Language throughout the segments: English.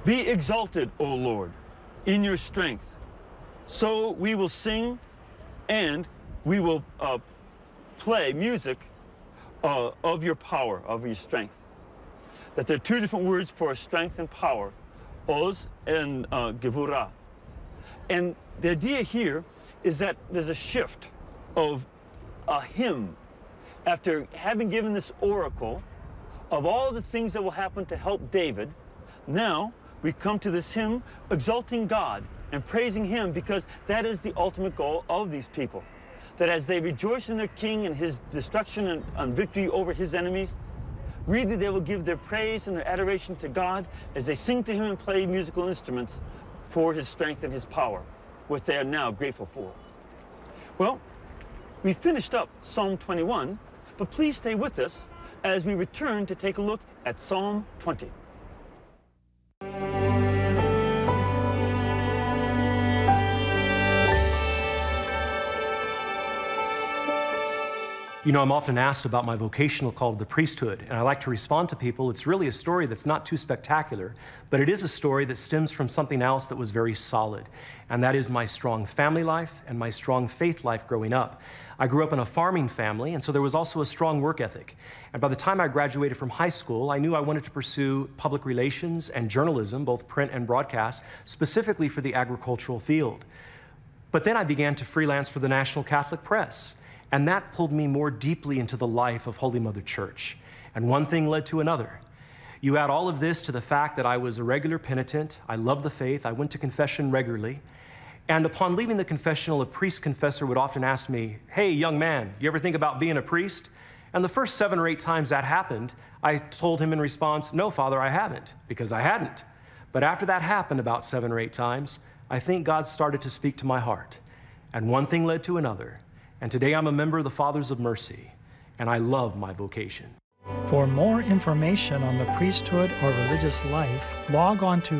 Be exalted, O Lord, in your strength. So we will sing and we will play music of your power, of your strength. That there are two different words for strength and power, oz and gevurah. And the idea here is that there's a shift of a hymn. After having given this oracle of all the things that will happen to help David, now we come to this hymn exalting God and praising him, because that is the ultimate goal of these people. That as they rejoice in their king and his destruction and victory over his enemies, really they will give their praise and their adoration to God as they sing to him and play musical instruments for his strength and his power, which they are now grateful for. Well, we finished up Psalm 21, but please stay with us as we return to take a look at Psalm 20. You know, I'm often asked about my vocational call to the priesthood, and I like to respond to people. It's really a story that's not too spectacular, but it is a story that stems from something else that was very solid, and that is my strong family life and my strong faith life growing up. I grew up in a farming family, and so there was also a strong work ethic. And by the time I graduated from high school, I knew I wanted to pursue public relations and journalism, both print and broadcast, specifically for the agricultural field. But then I began to freelance for the National Catholic Press. And that pulled me more deeply into the life of Holy Mother Church. And one thing led to another. You add all of this to the fact that I was a regular penitent, I loved the faith, I went to confession regularly, and upon leaving the confessional, a priest confessor would often ask me, "Hey, young man, you ever think about being a priest?" And the first 7 or 8 times that happened, I told him in response, "No, Father, I haven't," because I hadn't. But after that happened about 7 or 8 times, I think God started to speak to my heart. And one thing led to another. And today I'm a member of the Fathers of Mercy, and I love my vocation. For more information on the priesthood or religious life, log on to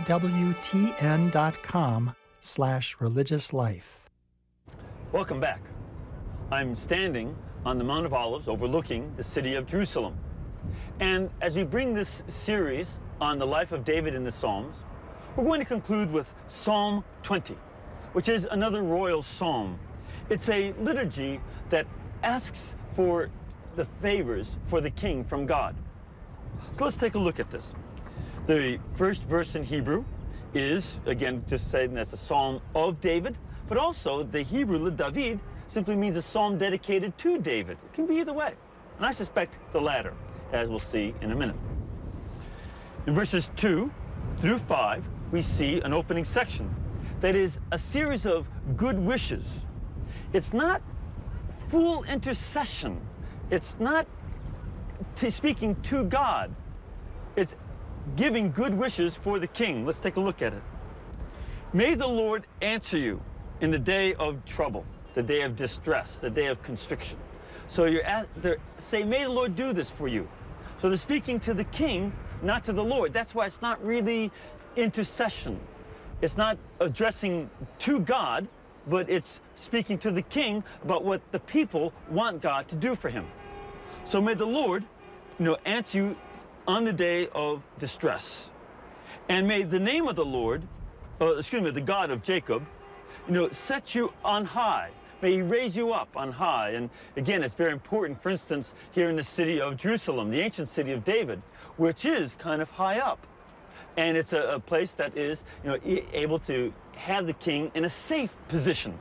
ewtn.com/religious-life. Welcome back. I'm standing on the Mount of Olives overlooking the city of Jerusalem. And as we bring this series on the life of David in the Psalms, we're going to conclude with Psalm 20, which is another royal psalm. It's a liturgy that asks for the favors for the king from God. So let's take a look at this. The first verse in Hebrew is, again, just saying that's a psalm of David, but also the Hebrew LeDavid simply means a psalm dedicated to David. It can be either way, and I suspect the latter, as we'll see in a minute. In verses 2 through 5, we see an opening section that is a series of good wishes. It's not full intercession. It's not speaking to God. It's giving good wishes for the king. Let's take a look at it. May the Lord answer you in the day of trouble, the day of distress, the day of constriction. So they're saying, may the Lord do this for you. So they're speaking to the king, not to the Lord. That's why it's not really intercession. It's not addressing to God, but it's speaking to the king about what the people want God to do for him. So may the Lord, answer you on the day of distress. And may the name of the Lord, the God of Jacob, set you on high. May he raise you up on high. And again, it's very important, for instance, here in the city of Jerusalem, the ancient city of David, which is kind of high up. And it's a place that is, able to have the king in a safe position.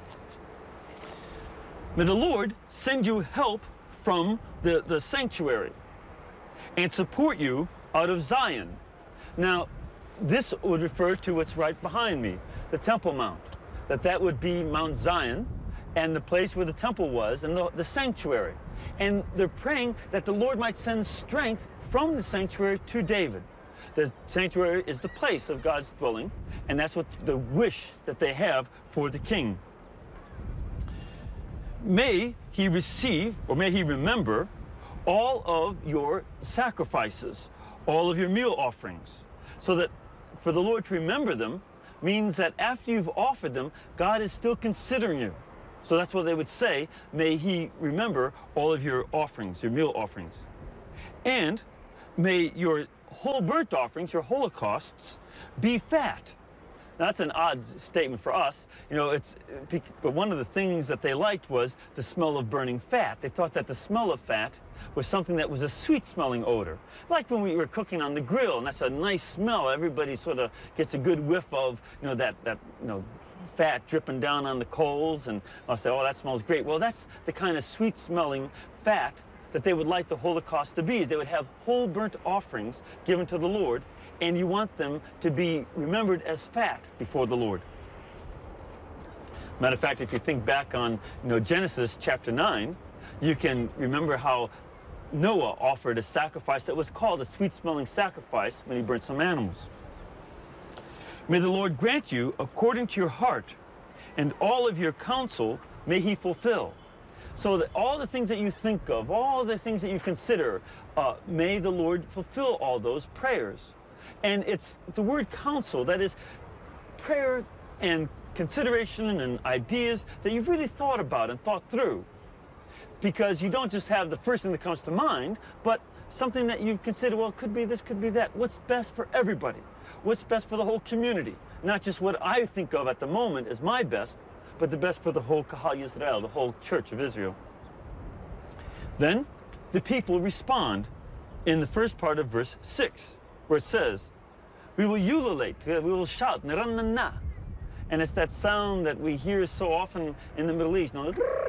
May the Lord send you help from the sanctuary and support you out of Zion. Now, this would refer to what's right behind me, the Temple Mount. That would be Mount Zion and the place where the temple was and the sanctuary. And they're praying that the Lord might send strength from the sanctuary to David. The sanctuary is the place of God's dwelling, and that's what the wish that they have for the king. May he receive, or may he remember, all of your sacrifices, all of your meal offerings, so that for the Lord to remember them means that after you've offered them, God is still considering you. So that's what they would say, may he remember all of your offerings, your meal offerings. And may your whole burnt offerings, your holocausts, be fat. Now, that's an odd statement for us. You know, but one of the things that they liked was the smell of burning fat. They thought that the smell of fat was something that was a sweet-smelling odor. Like when we were cooking on the grill, and that's a nice smell. Everybody sort of gets a good whiff of, that fat dripping down on the coals, and I'll say, oh, that smells great. Well, that's the kind of sweet-smelling fat that they would like the Holocaust to be. They would have whole burnt offerings given to the Lord, and you want them to be remembered as fat before the Lord. Matter of fact, if you think back on Genesis chapter 9, you can remember how Noah offered a sacrifice that was called a sweet-smelling sacrifice when he burnt some animals. May the Lord grant you according to your heart, and all of your counsel may he fulfill. So that all the things that you think of, all the things that you consider, may the Lord fulfill all those prayers. And it's the word counsel, that is prayer and consideration and ideas that you've really thought about and thought through. Because you don't just have the first thing that comes to mind, but something that you've considered, well, it could be this, could be that. What's best for everybody? What's best for the whole community? Not just what I think of at the moment as my best, but the best for the whole Kahal Yisrael, the whole Church of Israel. Then the people respond in the first part of verse 6, where it says, we will ululate, we will shout, Niranana. And it's that sound that we hear so often in the Middle East.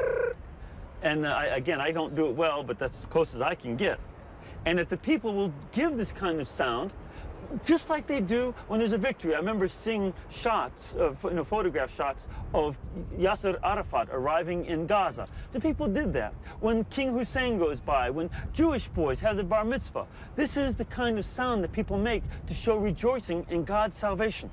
And again, I don't do it well, but that's as close as I can get. And that the people will give this kind of sound just like they do when there's a victory. I remember seeing shots, photograph shots of Yasser Arafat arriving in Gaza. The people did that. When King Hussein goes by, when Jewish boys have the bar mitzvah, this is the kind of sound that people make to show rejoicing in God's salvation.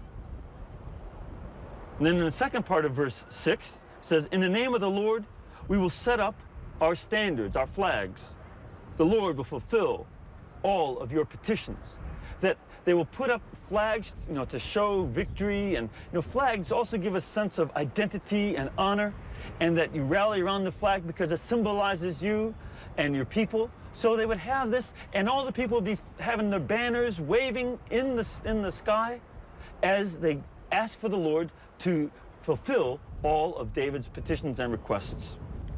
And then in the second part of verse 6, it says, in the name of the Lord, we will set up our standards, our flags. The Lord will fulfill all of your petitions. That they will put up flags, to show victory, and flags also give a sense of identity and honor, and that you rally around the flag because it symbolizes you and your people. So they would have this, and all the people would be having their banners waving in the sky as they ask for the Lord to fulfill all of David's petitions and requests.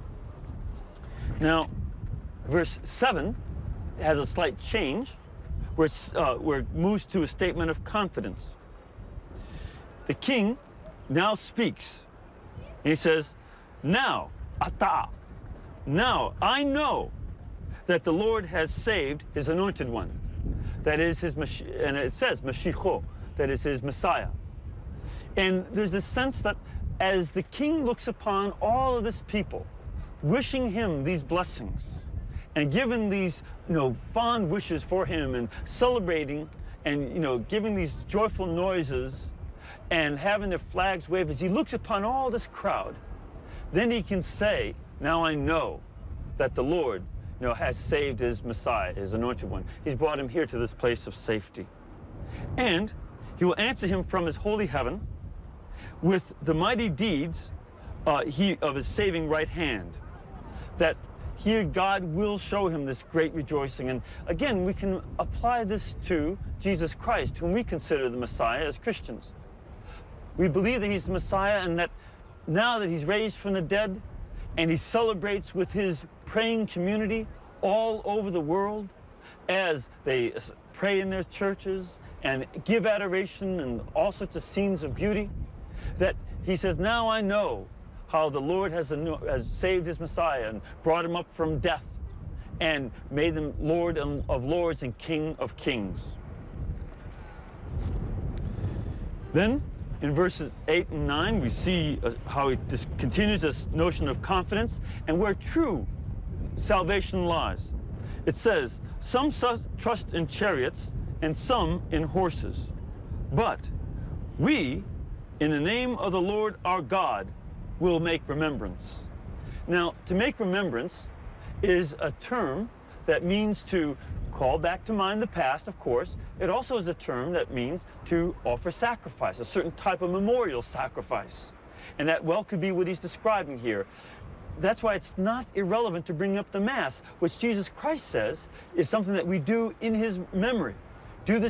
Now, verse 7 has a slight change, where it moves to a statement of confidence. The king now speaks, and he says, now, ata, now I know that the Lord has saved his anointed one. That is his, and it says Mashiach, that is his Messiah. And there's a sense that as the king looks upon all of this people, wishing him these blessings, and giving these, fond wishes for him, and celebrating, and, giving these joyful noises, and having their flags wave, as he looks upon all this crowd, then he can say, now I know that the Lord, has saved his Messiah, his anointed one. He's brought him here to this place of safety. And he will answer him from his holy heaven with the mighty deeds of his saving right hand. That here God will show him this great rejoicing. And again, we can apply this to Jesus Christ, whom we consider the Messiah as Christians. We believe that he's the Messiah, and that now that he's raised from the dead, and he celebrates with his praying community all over the world as they pray in their churches and give adoration and all sorts of scenes of beauty, that he says, now I know how the Lord has saved his Messiah and brought him up from death and made him Lord of lords and King of kings. Then, in verses 8 and 9, we see how he continues this notion of confidence and where true salvation lies. It says, some trust in chariots and some in horses, but we, in the name of the Lord our God, will make remembrance. Now, to make remembrance is a term that means to call back to mind the past, of course. It also is a term that means to offer sacrifice, a certain type of memorial sacrifice. And that well could be what he's describing here. That's why it's not irrelevant to bring up the Mass, which Jesus Christ says is something that we do in his memory. do the